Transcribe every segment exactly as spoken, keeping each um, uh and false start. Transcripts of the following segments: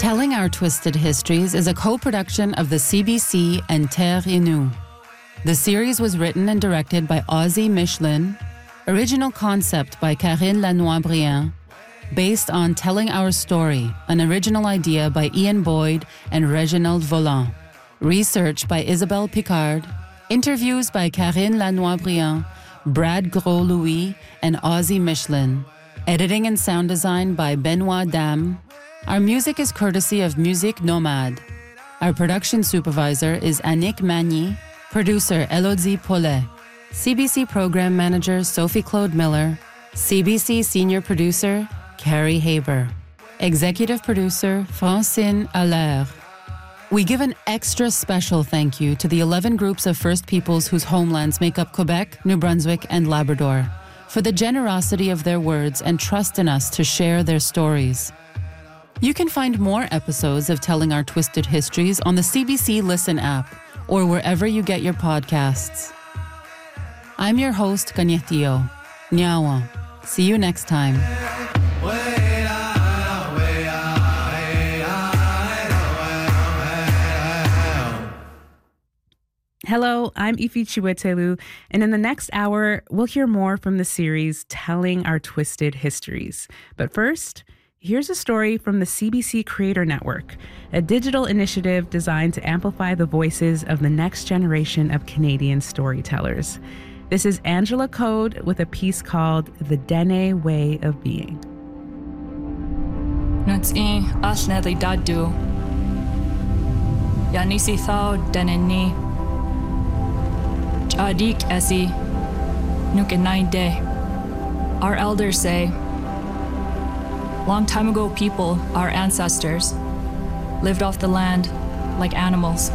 Telling Our Twisted Histories is a co-production of the C B C and Terre Innu. The series was written and directed by Ozzie Michelin, original concept by Karine Lanois-Briand, based on Telling Our Story, an original idea by Ian Boyd and Reginald Volant. Research by Isabelle Picard, interviews by Karine Lanois-Briand, Brad Gros-Louis, and Ozzie Michelin. Editing and sound design by Benoit Dam. Our music is courtesy of Musique Nomade. Our production supervisor is Annick Magny, producer Elodie Paulet, C B C program manager Sophie Claude Miller, C B C senior producer Carrie Haber, executive producer Francine Allaire. We give an extra special thank you to the eleven groups of First Peoples whose homelands make up Quebec, New Brunswick, and Labrador, for the generosity of their words and trust in us to share their stories. You can find more episodes of Telling Our Twisted Histories on the C B C Listen app or wherever you get your podcasts. I'm your host, Kanyetio. Nyawa. See you next time. Hello, I'm Ifi Chiwetelu, and in the next hour, we'll hear more from the series Telling Our Twisted Histories. But first, here's a story from the C B C Creator Network, a digital initiative designed to amplify the voices of the next generation of Canadian storytellers. This is Angela Code with a piece called The Dene Way of Being. Nutsi ashneli dadu. Yanisi thao deneni. Adik esi nukenaide. Our elders say, long time ago people, our ancestors, lived off the land like animals.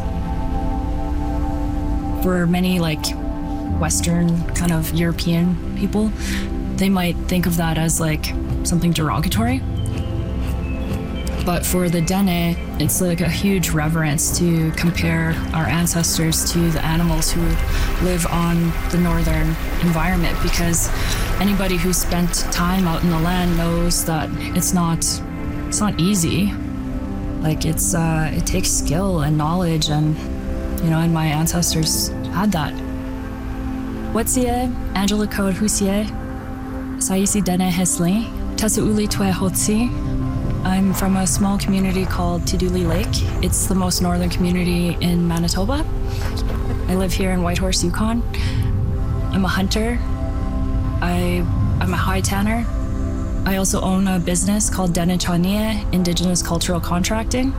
For many like Western kind of European people, they might think of that as like something derogatory. But for the Dene, it's like a huge reverence to compare our ancestors to the animals who live on the northern environment, because anybody who spent time out in the land knows that it's not it's not easy. Like it's uh, it takes skill and knowledge, and you know, and my ancestors had that. Whatsie, Angela Code Husie, Saisi Dene Hesli, Tasuuli Twe Hotsi. I'm from a small community called Tiduli Lake. It's the most northern community in Manitoba. I live here in Whitehorse, Yukon. I'm a hunter. I, I'm a high tanner. I also own a business called Dene Chanie, Indigenous Cultural Contracting.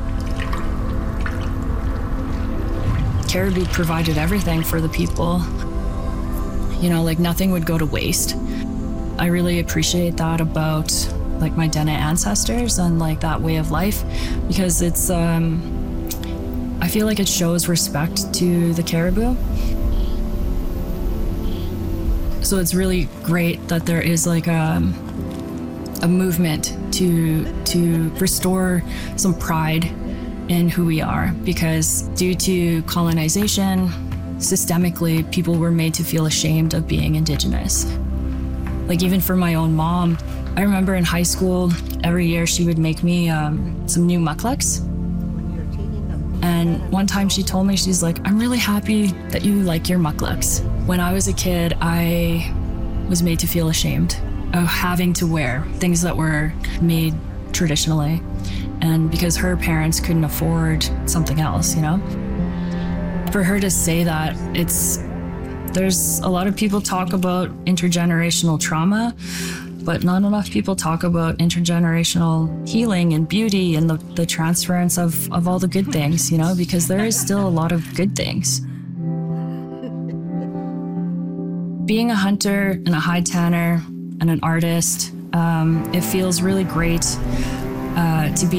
Caribou provided everything for the people. You know, like nothing would go to waste. I really appreciate that about like my Dene ancestors and like that way of life, because it's um I feel like it shows respect to the caribou. So it's really great that there is like a a movement to to restore some pride in who we are, because due to colonization, systemically people were made to feel ashamed of being Indigenous. Like even for my own mom, I remember in high school, every year she would make me um, some new mucklucks. And one time she told me, she's like, I'm really happy that you like your mucklucks. When I was a kid, I was made to feel ashamed of having to wear things that were made traditionally. And because her parents couldn't afford something else, you know? For her to say that, it's, there's a lot of people talk about intergenerational trauma, but not enough people talk about intergenerational healing and beauty and the, the transference of, of all the good things, you know, because there is still a lot of good things. Being a hunter and a high tanner and an artist, um, it feels really great uh, to be